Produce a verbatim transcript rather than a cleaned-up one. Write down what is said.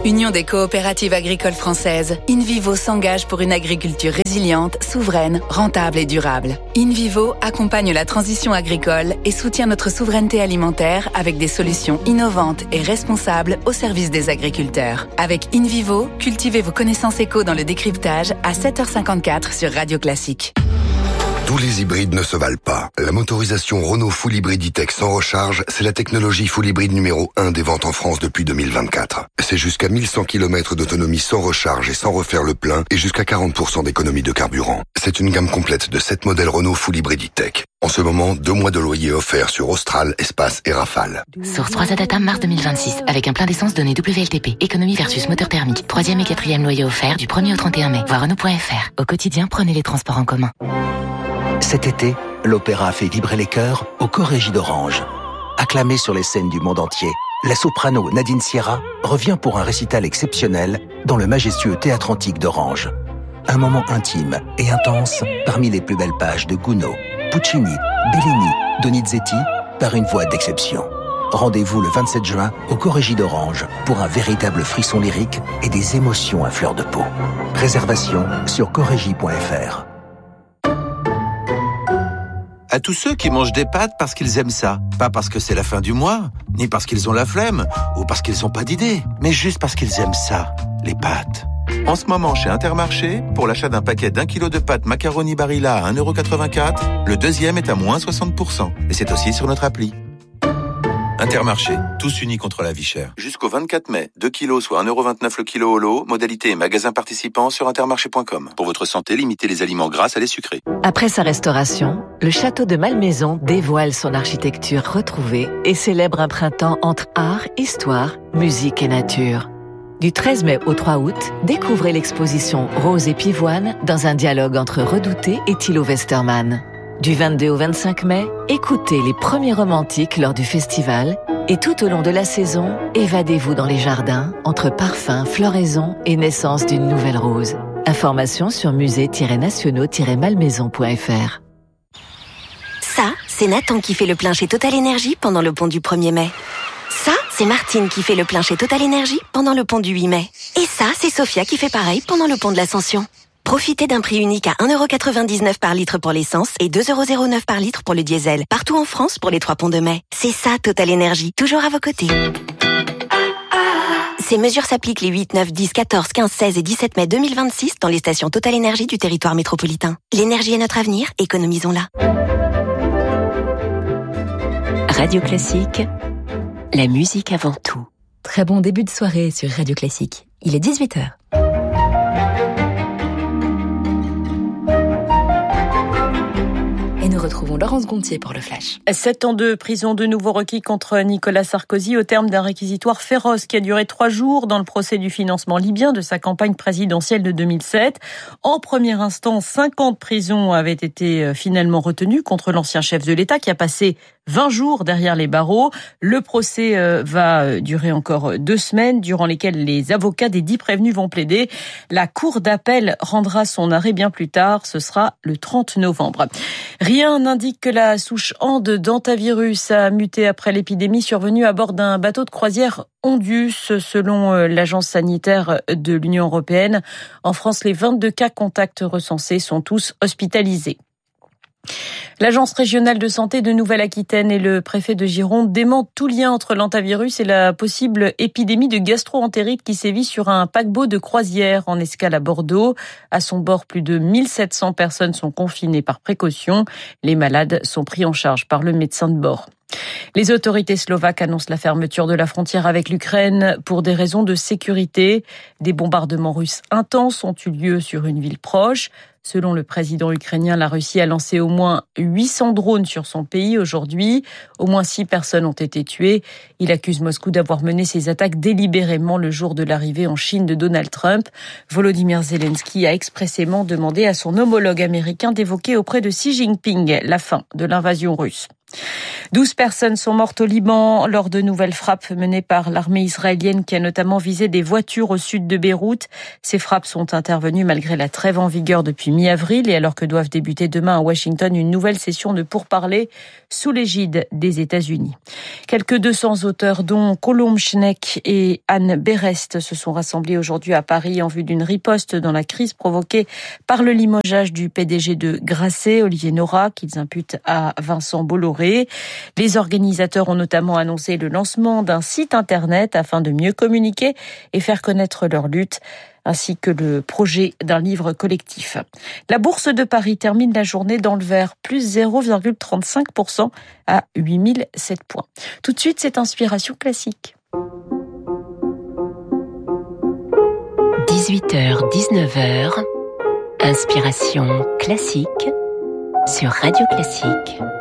Union des coopératives agricoles françaises, InVivo s'engage pour une agriculture résiliente, souveraine, rentable et durable. InVivo accompagne la transition agricole et soutient notre souveraineté alimentaire avec des solutions innovantes et responsables au service des agriculteurs. Avec InVivo, cultivez vos connaissances éco dans le décryptage à sept heures cinquante-quatre sur Radio Classique. Tous les hybrides ne se valent pas. La motorisation Renault Full Hybrid E-Tech sans recharge, c'est la technologie Full Hybrid numéro un des ventes en France depuis deux mille vingt-quatre. C'est jusqu'à mille cent kilomètres d'autonomie sans recharge et sans refaire le plein et jusqu'à quarante pour cent d'économie de carburant. C'est une gamme complète de sept modèles Renault Full Hybrid E-Tech. En ce moment, deux mois de loyer offerts sur Austral, Espace et Rafale. Source trois Data mars deux mille vingt-six, avec un plein d'essence donné W L T P. Économie versus moteur thermique. Troisième et quatrième loyer offert du premier au trente et un mai. Voir Renault point F R. Au quotidien, prenez les transports en commun. Cet été, l'opéra fait vibrer les cœurs au Corégie d'Orange. Acclamée sur les scènes du monde entier, la soprano Nadine Sierra revient pour un récital exceptionnel dans le majestueux théâtre antique d'Orange. Un moment intime et intense parmi les plus belles pages de Gounod, Puccini, Bellini, Donizetti, par une voix d'exception. Rendez-vous le vingt-sept juin au Corégie d'Orange pour un véritable frisson lyrique et des émotions à fleur de peau. Réservation sur corégie point F R. À tous ceux qui mangent des pâtes parce qu'ils aiment ça. Pas parce que c'est la fin du mois, ni parce qu'ils ont la flemme, ou parce qu'ils n'ont pas d'idée, mais juste parce qu'ils aiment ça, les pâtes. En ce moment, chez Intermarché, pour l'achat d'un paquet d'un kilo de pâtes macaroni Barilla à un euro quatre-vingt-quatre, le deuxième est à moins soixante pour cent. Et c'est aussi sur notre appli. Intermarché, tous unis contre la vie chère. Jusqu'au vingt-quatre mai, deux kilos soit un euro vingt-neuf le kilo au lot, modalité et magasin participant sur intermarché point com. Pour votre santé, limitez les aliments gras à les sucrés. Après sa restauration, le château de Malmaison dévoile son architecture retrouvée et célèbre un printemps entre art, histoire, musique et nature. Du treize mai au trois août, découvrez l'exposition Rose et Pivoine dans un dialogue entre Redouté et Thilo Westermann. Du vingt-deux au vingt-cinq mai, écoutez les premiers romantiques lors du festival et tout au long de la saison, évadez-vous dans les jardins entre parfums, floraison et naissance d'une nouvelle rose. Informations sur musée nationaux malmaison point F R. Ça, c'est Nathan qui fait le plein chez Total Énergie pendant le pont du premier mai. Ça, c'est Martine qui fait le plein chez Total Énergie pendant le pont du huit mai. Et ça, c'est Sophia qui fait pareil pendant le pont de l'Ascension. Profitez d'un prix unique à un euro quatre-vingt-dix-neuf par litre pour l'essence et deux euros zéro neuf par litre pour le diesel. Partout en France pour les trois ponts de mai. C'est ça, Total Énergie. Toujours à vos côtés. Ces mesures s'appliquent les huit, neuf, dix, quatorze, quinze, seize et dix-sept mai deux mille vingt-six dans les stations Total Énergie du territoire métropolitain. L'énergie est notre avenir, économisons-la. Radio Classique, la musique avant tout. Très bon début de soirée sur Radio Classique. Il est dix-huit heures. Et nous retrouvons Laurence Gontier pour le Flash. Sept ans de prison de nouveau requis contre Nicolas Sarkozy au terme d'un réquisitoire féroce qui a duré trois jours dans le procès du financement libyen de sa campagne présidentielle de deux mille sept. En première instance, cinquante prisons avaient été finalement retenues contre l'ancien chef de l'État qui a passé vingt jours derrière les barreaux. Le procès va durer encore deux semaines, durant lesquelles les avocats des dix prévenus vont plaider. La cour d'appel rendra son arrêt bien plus tard, ce sera le trente novembre. Rien n'indique que la souche Ande d'hantavirus a muté après l'épidémie survenue à bord d'un bateau de croisière Ondus, selon l'agence sanitaire de l'Union européenne. En France, les vingt-deux cas contacts recensés sont tous hospitalisés. L'agence régionale de santé de Nouvelle-Aquitaine et le préfet de Gironde démentent tout lien entre l'hantavirus et la possible épidémie de gastro-entérite qui sévit sur un paquebot de croisière en escale à Bordeaux. À son bord, plus de mille sept cents personnes sont confinées par précaution. Les malades sont pris en charge par le médecin de bord. Les autorités slovaques annoncent la fermeture de la frontière avec l'Ukraine pour des raisons de sécurité. Des bombardements russes intenses ont eu lieu sur une ville proche. Selon le président ukrainien, la Russie a lancé au moins huit cents drones sur son pays aujourd'hui. Au moins six personnes ont été tuées. Il accuse Moscou d'avoir mené ces attaques délibérément le jour de l'arrivée en Chine de Donald Trump. Volodymyr Zelensky a expressément demandé à son homologue américain d'évoquer auprès de Xi Jinping la fin de l'invasion russe. douze personnes sont mortes au Liban lors de nouvelles frappes menées par l'armée israélienne qui a notamment visé des voitures au sud de Beyrouth. Ces frappes sont intervenues malgré la trêve en vigueur depuis mi-avril et alors que doivent débuter demain à Washington une nouvelle session de pourparlers sous l'égide des États-Unis. Quelques deux cents auteurs dont Colombe Schneck et Anne Berest se sont rassemblés aujourd'hui à Paris en vue d'une riposte dans la crise provoquée par le limogeage du P D G de Grasset, Olivier Nora, qu'ils imputent à Vincent Bolloré. Les organisateurs ont notamment annoncé le lancement d'un site internet afin de mieux communiquer et faire connaître leur lutte, ainsi que le projet d'un livre collectif. La Bourse de Paris termine la journée dans le vert, plus zéro virgule trente-cinq pour cent à huit mille sept points. Tout de suite, c'est Inspiration classique. dix-huit heures dix-neuf heures, Inspiration classique sur Radio Classique.